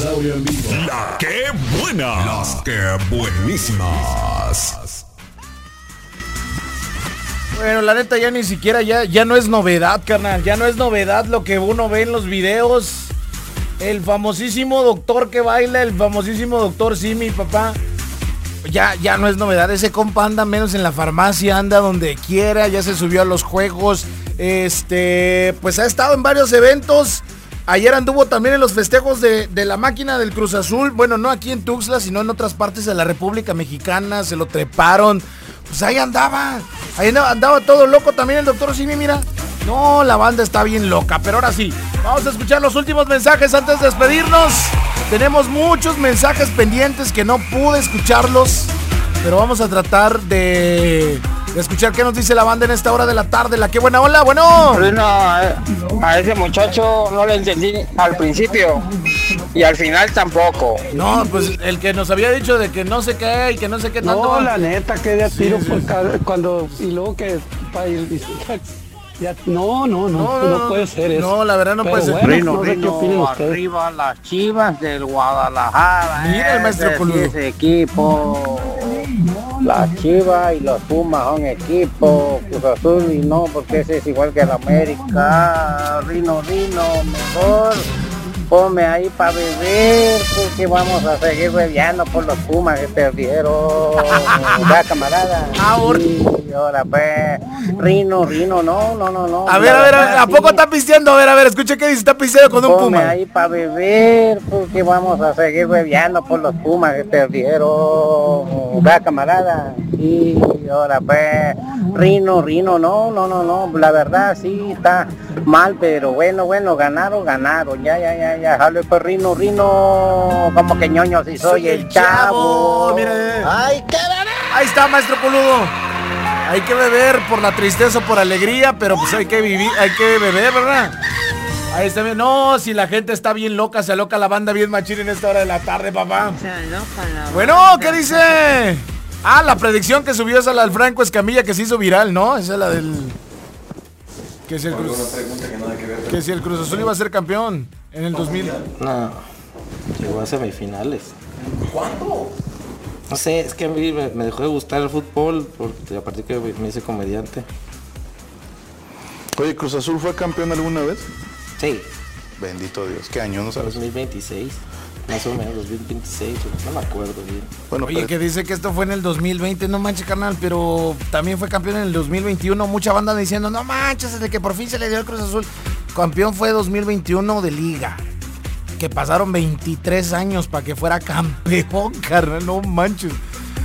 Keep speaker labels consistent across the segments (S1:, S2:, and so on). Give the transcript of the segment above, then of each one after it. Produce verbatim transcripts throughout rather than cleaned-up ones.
S1: Dinosaurio en vivo.
S2: La que buena. Las que buenísimas.
S3: Bueno, la neta ya ni siquiera ya, ya no es novedad, carnal. Ya no es novedad lo que uno ve en los videos. El famosísimo doctor que baila, el famosísimo doctor Simi, papá. Ya, ya no es novedad. Ese compa anda menos en la farmacia, anda donde quiera. Ya se subió a los juegos. Este, pues ha estado en varios eventos. Ayer anduvo también en los festejos de, de la máquina del Cruz Azul. Bueno, no aquí en Tuxtla, sino en otras partes de la República Mexicana. Se lo treparon. Pues ahí andaba. Ahí andaba, andaba todo loco también el doctor Simi, mira. No, la banda está bien loca. Pero ahora sí, vamos a escuchar los últimos mensajes antes de despedirnos. Tenemos muchos mensajes pendientes que no pude escucharlos. Pero vamos a tratar de... de escuchar qué nos dice la banda en esta hora de la tarde. La que buena hola, bueno.
S4: No, a ese muchacho no le entendí al principio y al final tampoco.
S3: No, pues el que nos había dicho de que no sé qué y que no sé qué tanto.
S5: No, la neta, que de a tiro
S3: sí, sí.
S5: por cada, cuando y luego que pa, y, ya, no, no, no, no, no, no puede ser eso.
S3: No, la verdad no
S5: Pero
S3: puede ser.
S5: Bueno,
S4: Rino,
S5: no sé
S4: Rino,
S5: qué opinan ustedes.
S4: arriba las Chivas del Guadalajara.
S3: Mira el maestro
S4: ese,
S3: Coludo.
S4: ese equipo. Las Chivas y los Pumas son equipo. Cruz Azul y no, porque ese es igual que el América. Rino, Rino, mejor ponme ahí para beber, porque vamos a seguir bebiendo por los Pumas que perdieron. Ya, camarada.
S3: Ah,
S4: Sí, ahora pues, Rino, Rino, no, no, no, no.
S3: A ver, a ver, a ver, ¿a poco está pisteando? A ver, a ver, escuche qué dice, está pisteando con un
S4: Ponme
S3: puma.
S4: ahí para beber, porque vamos a seguir bebiendo por los Pumas que perdieron. Va, camarada. Sí, ahora pues, Rino, Rino, no, no, no, no, la verdad sí está mal, pero bueno, bueno, ganaron, ganaron, ya, ya, ya, ya, jale pues, Rino, Rino, como que ñoño si soy, el chavo.
S3: Mire.
S4: Ay, qué bebé.
S3: Ahí está, maestro Coludo. Hay que beber por la tristeza o por alegría, pero pues hay que vivir, hay que beber, ¿verdad? Ahí está bien. No, si la gente está bien loca, se aloca la banda bien machín en esta hora de la tarde, papá.
S6: Se aloca la
S3: Bueno,
S6: banda.
S3: ¿qué dice? Ah, la predicción que subió es la del Franco Escamilla, que se hizo viral, ¿no? Esa es la del... Que si el Cruz, que si el Cruz Azul iba a ser campeón en el dos mil.
S7: No, llegó a semifinales. ¿Cuándo? No sé, es que a mí me, me dejó de gustar el fútbol porque a partir que me hice comediante.
S8: Oye, ¿Cruz Azul fue campeón alguna vez?
S7: Sí.
S8: Bendito Dios, ¿qué año no sabes?
S7: dos mil veintiséis, más o menos, dos mil veintiséis, no me acuerdo bien.
S8: Bueno,
S3: Oye,
S8: pero-
S3: que dice que esto fue en el dos mil veinte, no manches, carnal, pero también fue campeón en el dos mil veintiuno. Mucha banda diciendo, no manches, desde que por fin se le dio el Cruz Azul. Campeón fue dos mil veintiuno de Liga. Que pasaron veintitrés años para que fuera campeón, carnal, no manches.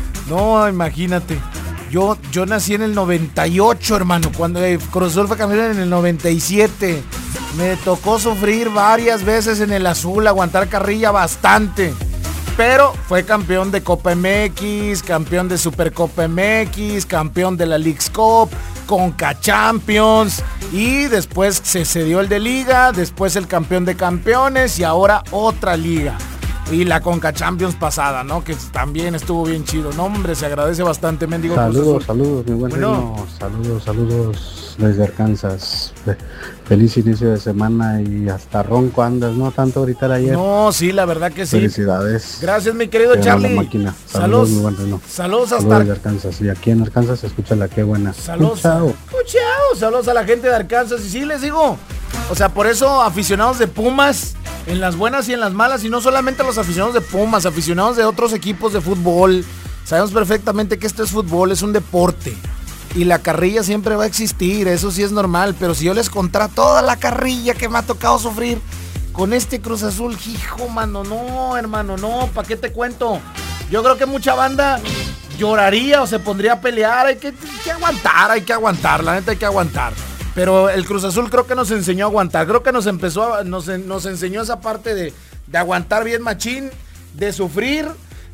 S3: No, imagínate. Yo, yo nací en el noventa y ocho, hermano, cuando el Cruz Azul fue campeón en el noventa y siete. Me tocó sufrir varias veces en el azul, aguantar carrilla bastante. Pero fue campeón de Copa M X, campeón de Supercopa M X, campeón de la Leagues Cup, Conca Champions, y después se cedió el de Liga, después el campeón de campeones y ahora otra liga. Y la Conca Champions pasada, ¿no? Que también estuvo bien chido. No, hombre, se agradece bastante, mendigo.
S9: Saludos, saludos, mi buen
S3: Bueno.
S9: Rino. Saludos, saludos desde Arkansas. Fe- Feliz inicio de semana y hasta ronco andas, ¿no? Tanto gritar ayer.
S3: No, sí, la verdad que sí.
S9: Felicidades.
S3: Gracias, mi querido
S9: Te amo la
S3: Charlie.
S9: máquina.
S3: Saludos.
S9: Saludos, mi buen Rino.
S3: Saludos hasta...
S9: Saludos de Arkansas. Y aquí en Arkansas se escucha la que buena.
S3: Saludos.
S9: Chao.
S3: Chao. Saludos a la gente de Arkansas. Y sí, les digo. O sea, por eso aficionados de Pumas, en las buenas y en las malas, y no solamente los aficionados de Pumas, aficionados de otros equipos de fútbol. Sabemos perfectamente que esto es fútbol, es un deporte. Y la carrilla siempre va a existir, eso sí es normal. Pero si yo les contara toda la carrilla que me ha tocado sufrir con este Cruz Azul, hijo, mano, no, hermano, no, ¿para qué te cuento? Yo creo que mucha banda lloraría o se pondría a pelear. Hay que, hay que aguantar, hay que aguantar, la neta hay que aguantar. Pero el Cruz Azul creo que nos enseñó a aguantar. Creo que nos empezó a, nos, nos enseñó esa parte de, de aguantar bien machín, de sufrir.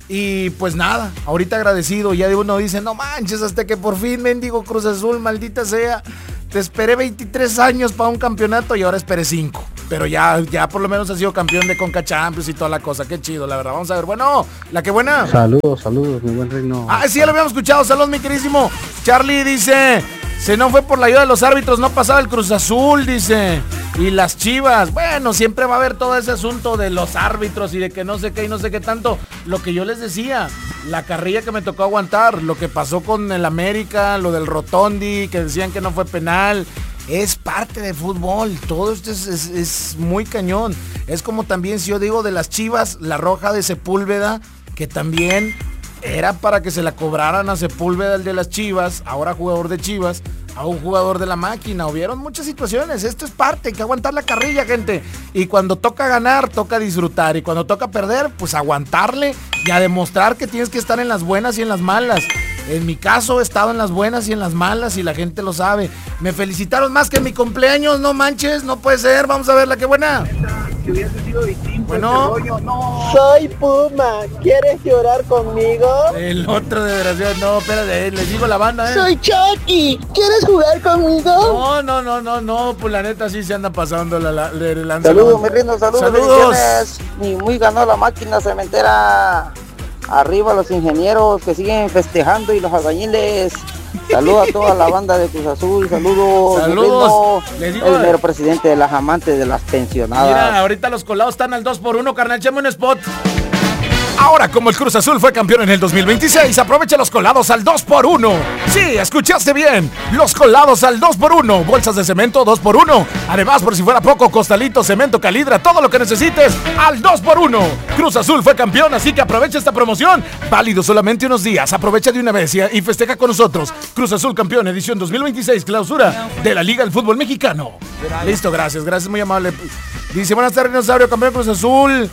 S3: Y pues nada, ahorita agradecido. Ya uno dice, no manches, hasta que por fin, mendigo Cruz Azul, maldita sea. Te esperé veintitrés años para un campeonato y ahora esperé cinco. Pero ya, ya por lo menos ha sido campeón de Conca Champions y toda la cosa. Qué chido, la verdad. Vamos a ver. Bueno, la que buena.
S9: Saludos, saludos, mi buen Rino.
S3: Ah, sí, ya lo habíamos escuchado. Saludos, mi queridísimo. Charlie dice, se no fue por la ayuda de los árbitros, no pasaba el Cruz Azul, dice. Y las Chivas, bueno, siempre va a haber todo ese asunto de los árbitros y de que no sé qué y no sé qué tanto. Lo que yo les decía, la carrilla que me tocó aguantar, lo que pasó con el América, lo del Rotondi, que decían que no fue penal, es parte de fútbol. Todo esto es, es, es muy cañón. Es como también si yo digo de las Chivas, la roja de Sepúlveda, que también era para que se la cobraran a Sepúlveda, el de las Chivas, ahora jugador de Chivas, a un jugador de la máquina. Hubieron muchas situaciones, esto es parte, hay que aguantar la carrilla, gente. Y cuando toca ganar, toca disfrutar. Y cuando toca perder, pues aguantarle y a demostrar que tienes que estar en las buenas y en las malas. En mi caso he estado en las buenas y en las malas y la gente lo sabe. Me felicitaron más que en mi cumpleaños, no manches, no puede ser. Vamos a verla, qué buena.
S1: Que hubiese sido distinto.
S3: Bueno,
S1: este rollo, no.
S6: Soy Puma, ¿quieres llorar conmigo?
S3: El otro desgraciado, no, espérate, les digo la banda, eh.
S6: Soy Chucky, ¿quieres jugar conmigo?
S3: No, no, no, no, no, pues la neta sí se anda pasando la, la, la, la
S4: Saludos, mi rindo, saludos.
S3: Saludos.
S4: Ni muy ganó la máquina cementera. Arriba los ingenieros que siguen festejando y los albañiles. Saludos a toda la banda de Cruz Azul. Saludos.
S3: Saludos.
S4: Les digo, el mero presidente de las amantes de las pensionadas.
S3: Mira, ahorita los colados están al dos por uno, carnal, échame un spot. Ahora, como el Cruz Azul fue campeón en el dos mil veintiséis, aprovecha los colados al dos por uno. Sí, escuchaste bien. Los colados al dos por uno. Bolsas de cemento dos por uno. Además, por si fuera poco, costalito, cemento, calidra, todo lo que necesites al dos por uno. Cruz Azul fue campeón, así que aprovecha esta promoción. Válido solamente unos días. Aprovecha de una vez y festeja con nosotros. Cruz Azul campeón, edición dos mil veintiséis, clausura de la Liga del Fútbol Mexicano. Listo, gracias, gracias, muy amable. Dice, buenas tardes, dinosaurio, campeón Cruz Azul.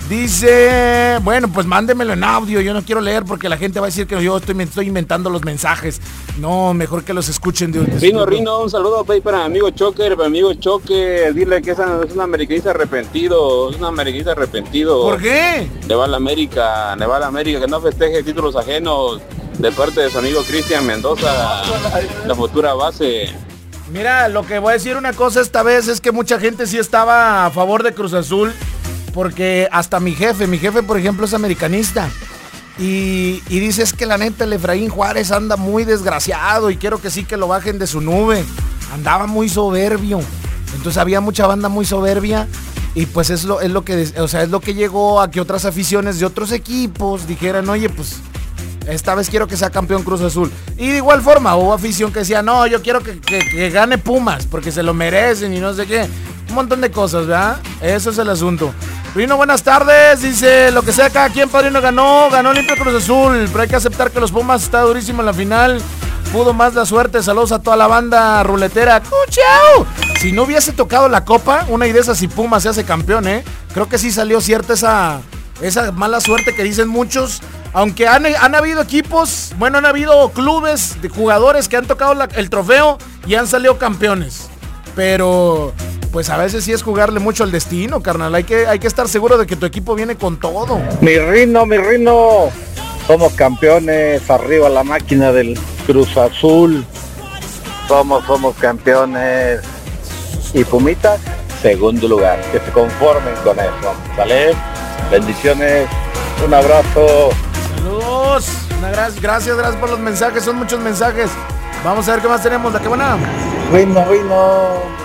S3: Dice, bueno, pues mándemelo en audio. Yo no quiero leer porque la gente va a decir que yo estoy, me estoy inventando los mensajes. No, mejor que los escuchen de un
S10: Rino, Rino, un saludo para mi amigo Choker, para mi amigo Choque. Dile que es un americanista arrepentido. Es un americanista arrepentido.
S3: ¿Por qué?
S10: Le va a la América, le va a la América, que no festeje títulos ajenos de parte de su amigo Cristian Mendoza, la futura base.
S3: Mira, lo que voy a decir una cosa esta vez es que mucha gente sí estaba a favor de Cruz Azul. Porque hasta mi jefe, mi jefe por ejemplo es americanista. Y, y dice es que la neta el Efraín Juárez anda muy desgraciado y quiero que sí que lo bajen de su nube. Andaba muy soberbio. Entonces había mucha banda muy soberbia. Y pues es lo, es lo que, o sea, es lo que llegó a que otras aficiones de otros equipos dijeran, oye, pues esta vez quiero que sea campeón Cruz Azul. Y de igual forma hubo afición que decía, no, yo quiero que, que, que gane Pumas porque se lo merecen y no sé qué. Un montón de cosas, ¿verdad? Eso es el asunto. Rino, buenas tardes, dice, lo que sea cada quien, padrino, ganó, ganó limpio Cruz Azul, pero hay que aceptar que los Pumas está durísimo en la final, pudo más la suerte, saludos a toda la banda ruletera, ¡cuchao! Si no hubiese tocado la copa, una idea esa si Pumas se hace campeón, ¿eh? Creo que sí salió cierta esa, esa mala suerte que dicen muchos, aunque han, han habido equipos, bueno, han habido clubes de jugadores que han tocado la, el trofeo y han salido campeones, pero... pues a veces sí es jugarle mucho al destino, carnal. Hay que, hay que estar seguro de que tu equipo viene con todo.
S11: Mi Rino, mi Rino. Somos campeones, arriba la máquina del Cruz Azul. Somos, somos campeones. Y Pumitas, segundo lugar. Que se conformen con eso. ¿Vale? Bendiciones. Un abrazo.
S3: Saludos. Una gracias, gracias, gracias por los mensajes. Son muchos mensajes. Vamos a ver qué más tenemos. La que buena.
S1: Rino, Rino.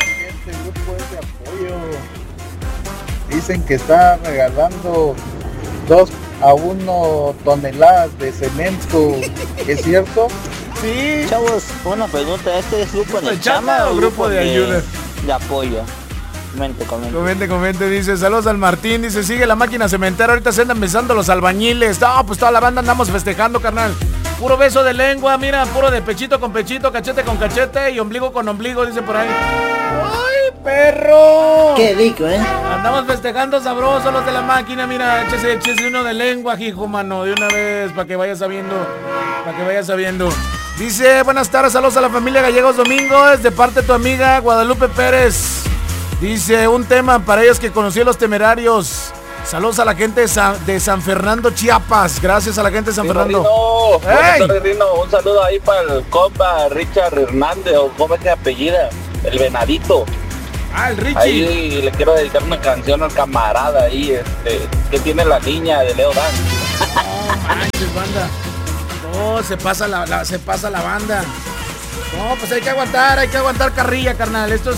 S1: Dicen que está regalando dos a uno toneladas de cemento. ¿Es cierto?
S3: Sí.
S12: Chavos, una pregunta. ¿Este es grupo de chama
S3: o grupo de ayuda?
S12: De apoyo. Comente, comente.
S3: Comente, comente, dice, saludos al Martín, dice, sigue la máquina cementera, ahorita se andan besando los albañiles. No, pues toda la banda andamos festejando, carnal. Puro beso de lengua, mira, puro de pechito con pechito, cachete con cachete y ombligo con ombligo, dice por ahí. ¡Ay, perro!
S12: Qué rico, ¿eh?
S3: Andamos festejando sabrosos los de la máquina, mira, échese, échese uno de lengua, hijo, mano, de una vez, para que vayas sabiendo, para que vayas sabiendo. Dice, buenas tardes, saludos a la familia Gallegos Domingos, de parte de tu amiga Guadalupe Pérez. Dice, un tema para ellos que conocí a los Temerarios. Saludos a la gente de San, de San Fernando, Chiapas. Gracias a la gente de San
S10: Rino,
S3: Fernando.
S10: Rino. Buenas tardes, Rino. Un saludo ahí para el compa Richard Hernández, o cómo es que apellida, el Venadito.
S3: Ah, el Richie.
S10: Ahí le quiero dedicar una canción al camarada ahí, este, que tiene la niña de Leo Dan.
S3: No manches, banda. No, se pasa la, la, se pasa la banda. No, pues hay que aguantar, hay que aguantar carrilla, carnal. Esto es,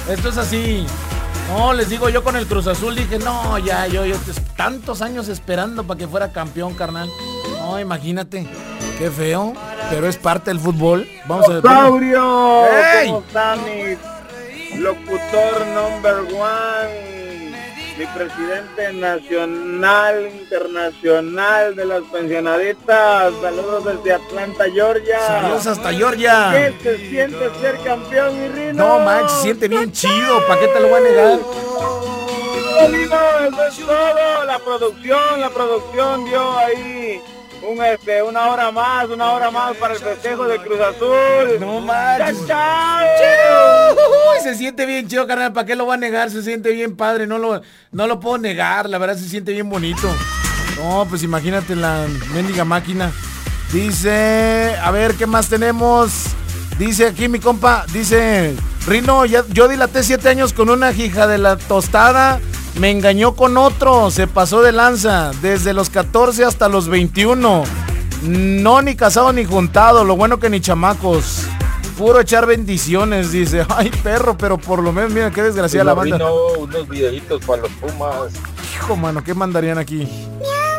S3: Esto es así. No, les digo, yo con el Cruz Azul dije, no, ya, yo, yo tantos años esperando para que fuera campeón, carnal. No, imagínate, qué feo, pero es parte del fútbol. Vamos a ver.
S13: ¡Saurio!
S3: ¡Ey!
S13: ¿Cómo está mi locutor number one? Mi presidente nacional, internacional de las pensionaditas. Saludos desde Atlanta, Georgia.
S3: Saludos hasta Georgia.
S13: ¿Qué se siente ser campeón, mi Rino?
S3: No manches, se siente bien chido. ¿Para qué te lo voy a negar?
S13: Rino, eso es todo. La producción, la producción dio ahí un este, una hora más, una hora más para el festejo de Cruz Azul.
S3: No manches.
S13: ¡Chao!
S3: Uy, se siente bien chido, carnal. ¿Para qué lo voy a negar? Se siente bien padre. No lo, no lo puedo negar. La verdad se siente bien bonito. No, pues imagínate la mendiga máquina. Dice, a ver, ¿qué más tenemos? Dice aquí mi compa, dice, Rino, ya, yo dilaté siete años con una hija de la tostada. Me engañó con otro, se pasó de lanza, desde los catorce hasta los veintiuno. No, ni casado ni juntado, lo bueno que ni chamacos. Puro echar bendiciones, dice. Ay, perro, pero por lo menos, mira qué desgraciada la banda.
S14: Unos videitos para los Pumas.
S3: Hijo, mano, ¿qué mandarían aquí?